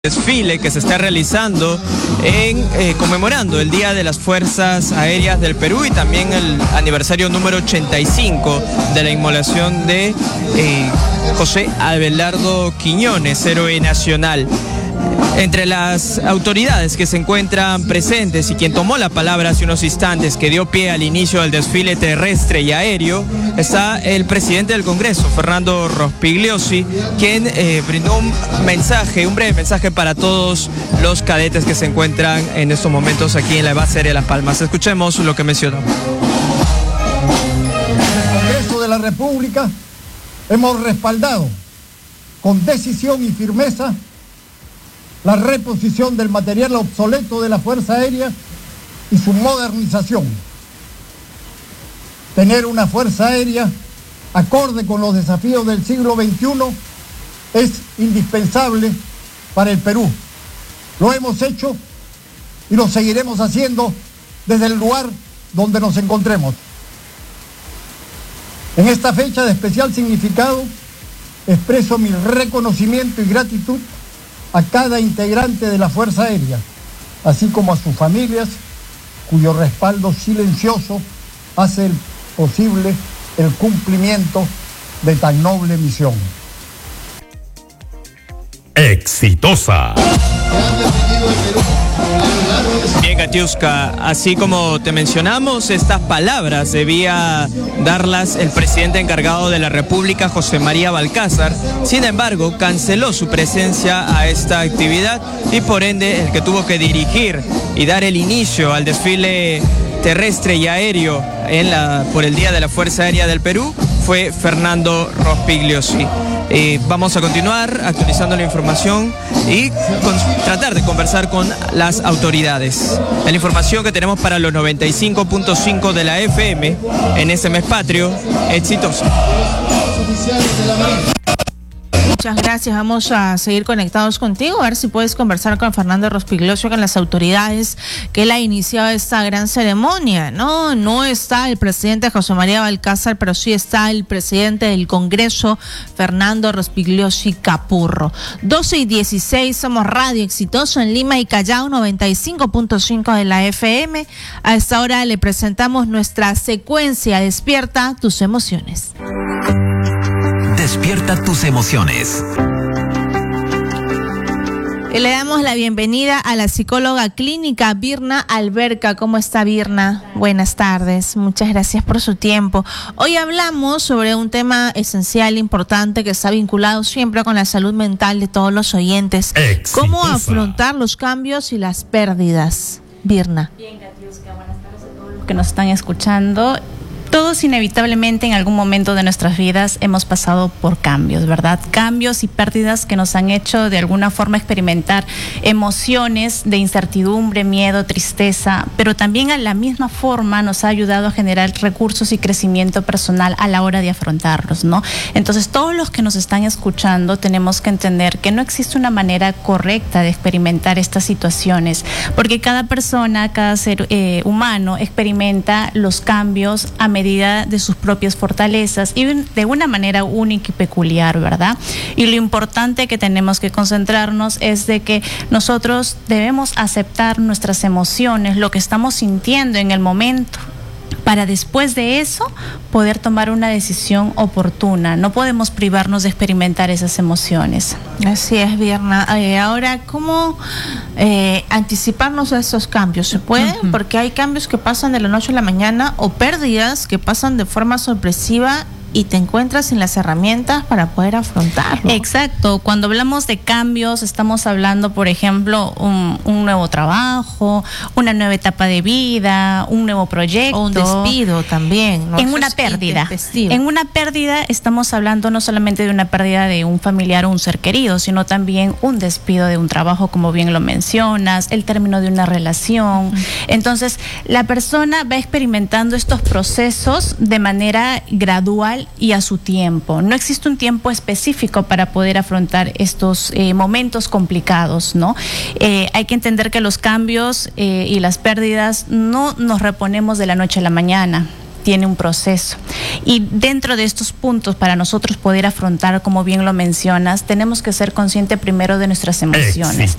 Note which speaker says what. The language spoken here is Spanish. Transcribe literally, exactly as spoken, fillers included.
Speaker 1: Desfile que se está realizando en eh, conmemorando el Día de las Fuerzas Aéreas del Perú y también el aniversario número ochenta y cinco de la inmolación de eh, José Abelardo Quiñones, héroe nacional. Entre las autoridades que se encuentran presentes y quien tomó la palabra hace unos instantes, que dio pie al inicio del desfile terrestre y aéreo, está el presidente del Congreso, Fernando Rospigliosi, quien eh, brindó un mensaje, un breve mensaje para todos los cadetes que se encuentran en estos momentos aquí en la base aérea de Las Palmas. Escuchemos lo que mencionó.
Speaker 2: En el Congreso de la República hemos respaldado con decisión y firmeza la reposición del material obsoleto de la Fuerza Aérea y su modernización. Tener una Fuerza Aérea acorde con los desafíos del siglo veintiuno es indispensable para el Perú. Lo hemos hecho y lo seguiremos haciendo desde el lugar donde nos encontremos. En esta fecha de especial significado, expreso mi reconocimiento y gratitud a cada integrante de la Fuerza Aérea, así como a sus familias, cuyo respaldo silencioso hace posible el cumplimiento de tan noble misión.
Speaker 3: Exitosa.
Speaker 1: Bien, Katiuska, así como te mencionamos, estas palabras debía darlas el presidente encargado de la República, José María Balcázar. Sin embargo, canceló su presencia a esta actividad y por ende el que tuvo que dirigir y dar el inicio al desfile terrestre y aéreo en la, por el Día de la Fuerza Aérea del Perú fue Fernando Rospigliosi. Eh, vamos a continuar actualizando la información y con, tratar de conversar con las autoridades. La información que tenemos para los noventa y cinco punto cinco de la F M en este mes patrio, exitosa.
Speaker 4: Muchas gracias, vamos a seguir conectados contigo, a ver si puedes conversar con Fernando Rospigliosi, con las autoridades que él ha iniciado esta gran ceremonia, ¿no? No está el presidente José María Balcázar, pero sí está el presidente del Congreso, Fernando Rospigliosi Capurro. doce y dieciséis, somos Radio Exitoso en Lima y Callao, noventa y cinco punto cinco de la F M. A esta hora le presentamos nuestra secuencia Despierta tus emociones.
Speaker 3: Despierta tus emociones.
Speaker 4: Y le damos la bienvenida a la psicóloga clínica Virna Alberca. ¿Cómo está, Virna? Buenas tardes, muchas gracias por su tiempo. Hoy hablamos sobre un tema esencial, importante, que está vinculado siempre con la salud mental de todos los oyentes.
Speaker 3: Exitosa.
Speaker 4: ¿Cómo afrontar los cambios y las pérdidas? Virna.
Speaker 5: Bien, Katiuska, buenas tardes a todos los que nos están escuchando. Todos inevitablemente en algún momento de nuestras vidas hemos pasado por cambios, ¿verdad? Cambios y pérdidas que nos han hecho de alguna forma experimentar emociones de incertidumbre, miedo, tristeza, pero también a la misma forma nos ha ayudado a generar recursos y crecimiento personal a la hora de afrontarlos, ¿no? Entonces, todos los que nos están escuchando tenemos que entender que no existe una manera correcta de experimentar estas situaciones, porque cada persona, cada ser eh, humano experimenta los cambios a medida medida de sus propias fortalezas y de una manera única y peculiar, ¿verdad? Y lo importante que tenemos que concentrarnos es de que nosotros debemos aceptar nuestras emociones, lo que estamos sintiendo en el momento, para después de eso poder tomar una decisión oportuna. No podemos privarnos de experimentar esas emociones.
Speaker 4: Así es, Virna. Eh, ahora, ¿cómo eh, anticiparnos a esos cambios? ¿Se puede? Uh-huh. Porque hay cambios que pasan de la noche a la mañana o pérdidas que pasan de forma sorpresiva y te encuentras sin las herramientas para poder afrontarlo.
Speaker 5: Exacto. Cuando hablamos de cambios, estamos hablando, por ejemplo, un, un nuevo trabajo, una nueva etapa de vida, un nuevo proyecto.
Speaker 4: O un despido también, ¿no?
Speaker 5: En
Speaker 4: Eso
Speaker 5: una
Speaker 4: es
Speaker 5: pérdida. En una pérdida estamos hablando no solamente de una pérdida de un familiar o un ser querido, sino también un despido de un trabajo, como bien lo mencionas, el término de una relación. Uh-huh. Entonces, la persona va experimentando estos procesos de manera gradual y a su tiempo. No existe un tiempo específico para poder afrontar estos eh, momentos complicados, ¿no? Eh, hay que entender que los cambios eh, y las pérdidas no nos reponemos de la noche a la mañana. tiene un proceso. Y dentro de estos puntos, para nosotros poder afrontar, como bien lo mencionas, tenemos que ser conscientes primero de nuestras emociones.